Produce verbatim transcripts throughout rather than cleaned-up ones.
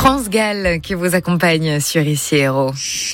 France Gall qui vous accompagne sur Ici Héros.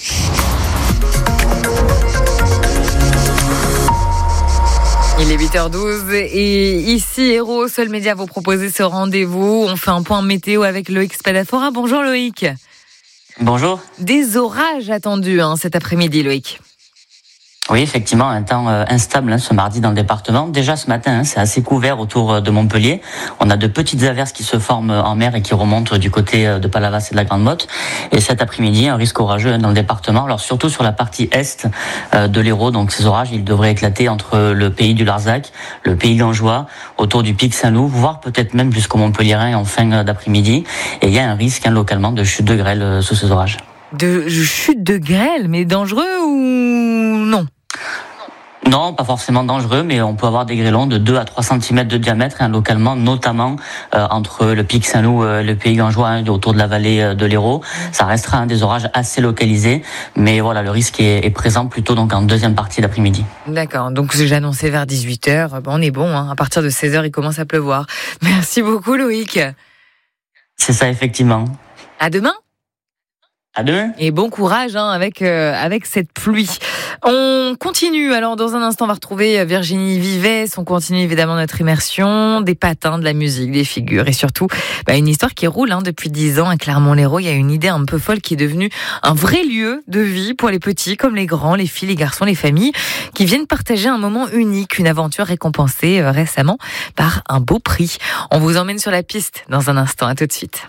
Il est huit heures douze et Ici Héros, seul média vous proposer ce rendez-vous. On fait un point météo avec Loïc Spadafora. Bonjour Loïc. Bonjour. Des orages attendus hein, cet après-midi Loïc. Oui, effectivement, un temps euh, instable hein, ce mardi dans le département. Déjà ce matin, hein, c'est assez couvert autour de Montpellier. On a de petites averses qui se forment en mer et qui remontent du côté de Palavas et de la Grande Motte. Et cet après-midi, un risque orageux hein, dans le département. Alors surtout sur la partie est euh, de l'Hérault. Donc ces orages, ils devraient éclater entre le pays du Larzac, le pays gangeois, autour du pic Saint-Loup, voire peut-être même jusqu'au Montpellierin en fin d'après-midi. Et il y a un risque hein, localement de chute de grêle euh, sous ces orages. De chute de grêle, mais dangereux ou non ? Non, pas forcément dangereux, mais on peut avoir des grêlons de deux à trois centimètres de diamètre, hein, localement, notamment euh, entre le pic Saint-Loup et le pays gangeois, hein, autour de la vallée euh, de l'Hérault. Ça restera hein, des orages assez localisés, mais voilà, le risque est, est présent plutôt donc en deuxième partie d'après-midi. D'accord, donc j'ai annoncé vers dix-huit heures, bon, on est bon, hein. À partir de seize heures, il commence à pleuvoir. Merci beaucoup Loïc. C'est ça, effectivement. À demain. À demain. Et bon courage hein, avec euh, avec cette pluie. On continue. Alors dans un instant, on va retrouver Virginie Vivès. On continue évidemment notre immersion, des patins, de la musique, des figures et surtout bah, une histoire qui roule hein, depuis dix ans à Clermont-Lérault. Il y a une idée un peu folle qui est devenue un vrai lieu de vie pour les petits comme les grands, les filles, les garçons, les familles qui viennent partager un moment unique, une aventure récompensée euh, récemment par un beau prix. On vous emmène sur la piste dans un instant. À tout de suite.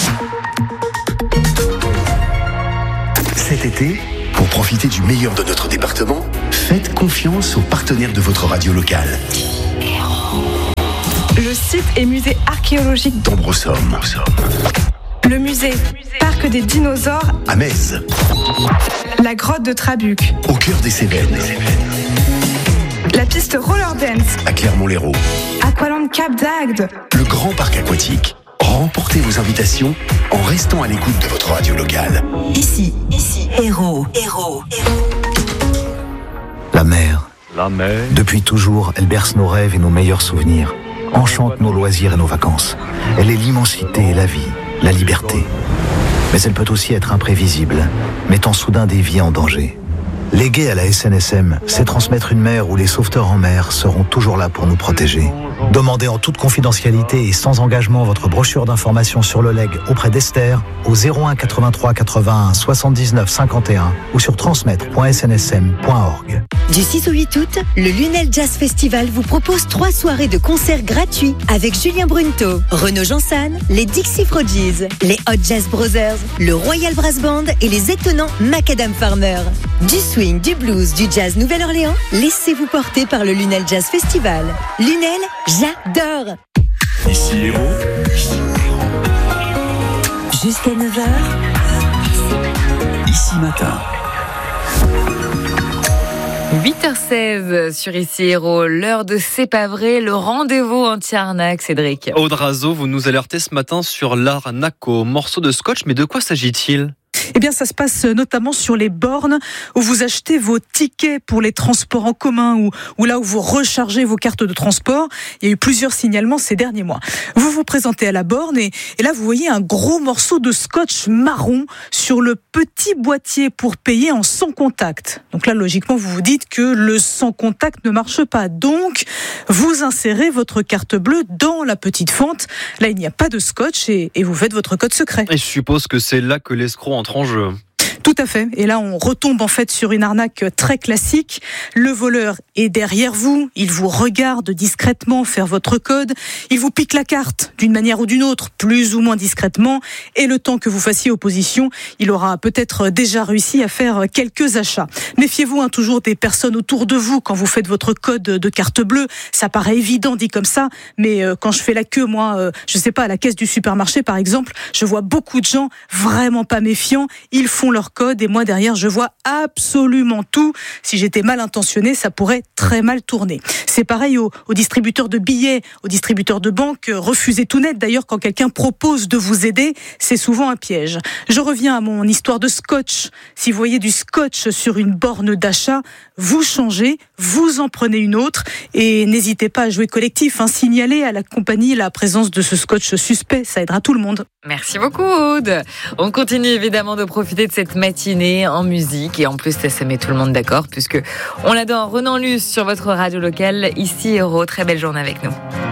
Cet été, pour profiter du meilleur de notre département, faites confiance aux partenaires de votre radio locale. Le site et musée archéologique d'Ambrosum. Le musée Parc des dinosaures à Metz. La grotte de Trabuc au cœur des Cévennes. La piste roller dance à Clermont-Lérault. Aqualand Cap d'Agde. Le grand parc aquatique. Remportez vos invitations en restant à l'écoute de votre radio locale. Ici, ici, Héros, Héros, Héros. La mer. La mer. Depuis toujours, elle berce nos rêves et nos meilleurs souvenirs. Enchante nos loisirs et nos vacances. Elle est l'immensité et la vie, la liberté. Mais elle peut aussi être imprévisible, mettant soudain des vies en danger. Léguer à la S N S M, c'est transmettre une mer où les sauveteurs en mer seront toujours là pour nous protéger. Demandez en toute confidentialité et sans engagement votre brochure d'information sur le legs auprès d'Esther au zéro un quatre-vingt-trois quatre-vingt-un soixante-dix-neuf cinquante et un ou sur transmettre point s n s m point org. Du six au huit août, le Lunel Jazz Festival vous propose trois soirées de concerts gratuits avec Julien Brunto, Renaud Jansan, les Dixie Frogies, les Hot Jazz Brothers, le Royal Brass Band et les étonnants Macadam Farmer. Du swing, du blues, du jazz Nouvelle-Orléans, laissez-vous porter par le Lunel Jazz Festival. Lunel, j'adore. Ici Héros. Jusqu'à neuf heures. Ici Matin. huit heures seize sur Ici Héros, l'heure de C'est pas vrai, le rendez-vous anti-arnaque, Cédric. Aude Razo, vous nous alertez ce matin sur l'arnaque au morceau de scotch, mais de quoi s'agit-il ? Eh bien, ça se passe notamment sur les bornes où vous achetez vos tickets pour les transports en commun ou, ou là où vous rechargez vos cartes de transport. Il y a eu plusieurs signalements ces derniers mois. Vous vous présentez à la borne et, et là, vous voyez un gros morceau de scotch marron sur le petit boîtier pour payer en sans contact. Donc là, logiquement, vous vous dites que le sans contact ne marche pas. Donc, vous insérez votre carte bleue dans la petite fente. Là, il n'y a pas de scotch et, et vous faites votre code secret. Et je suppose que c'est là que l'escroc entre en jeu. Tout à fait. Et là, on retombe en fait sur une arnaque très classique. Le voleur est derrière vous. Il vous regarde discrètement faire votre code. Il vous pique la carte d'une manière ou d'une autre, plus ou moins discrètement. Et le temps que vous fassiez opposition, il aura peut-être déjà réussi à faire quelques achats. Méfiez-vous hein, toujours des personnes autour de vous quand vous faites votre code de carte bleue. Ça paraît évident dit comme ça, mais euh, quand je fais la queue, moi, euh, je sais pas, à la caisse du supermarché par exemple, je vois beaucoup de gens vraiment pas méfiants. Ils font leur R code et moi derrière je vois absolument tout. Si j'étais mal intentionné, ça pourrait très mal tourner. C'est pareil aux, aux distributeurs de billets, aux distributeurs de banque. Refusez tout net. D'ailleurs, quand quelqu'un propose de vous aider, c'est souvent un piège. Je reviens à mon histoire de scotch. Si vous voyez du scotch sur une borne d'achat, vous changez, vous en prenez une autre et n'hésitez pas à jouer collectif. Hein, signalez à la compagnie la présence de ce scotch suspect. Ça aidera tout le monde. Merci beaucoup Aude. On continue évidemment de profiter de cette matinée en musique et en plus ça met tout le monde d'accord puisque on l'adore. Renan Luce sur votre radio locale, ici Héros. Très belle journée avec nous.